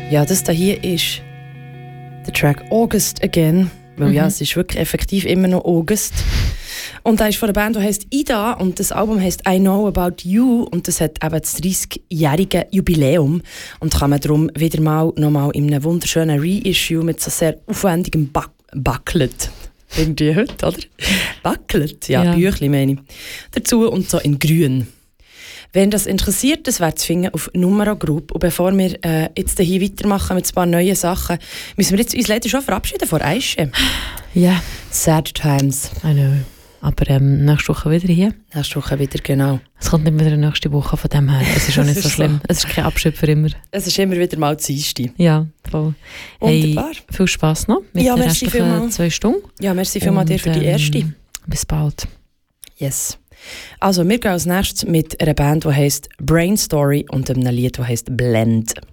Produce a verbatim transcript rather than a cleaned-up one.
Ja, das hier ist der Track August Again. Weil mhm. ja, es ist wirklich effektiv immer noch August. Und er ist von der Band, die heisst Ida, und das Album heisst I Know About You, und das hat eben das dreißigjährige Jubiläum und kann man darum wieder mal nochmal in einem wunderschönen Reissue mit so sehr aufwendigem Back- Backlet. Irgendwie heute, oder? Backlet, ja, ja. Büchli meine ich. Dazu und so in grün. Wenn das interessiert, das wäre zu finden auf Numero Group. Und bevor wir äh, jetzt hier weitermachen mit ein paar neuen Sachen, müssen wir jetzt uns leider schon verabschieden von Aische. Ja. Yeah. Sad times. I know. Aber ähm, nächste Woche wieder hier. Nächste Woche wieder, genau. Es kommt nicht wieder nächste Woche von dem her. Es ist auch nicht so schlimm. Es ist kein Abschied für immer. Es ist immer wieder mal das Dienstag. Ja, voll. Wunderbar. Hey, viel Spass noch mit ja, den merci restlichen zwei Stunden. Ja, merci vielmals dir für die erste. Ähm, bis bald. Yes. Also, wir gehen als nächstes mit einer Band, die heisst Brain Story und einem Lied, das heisst Blend.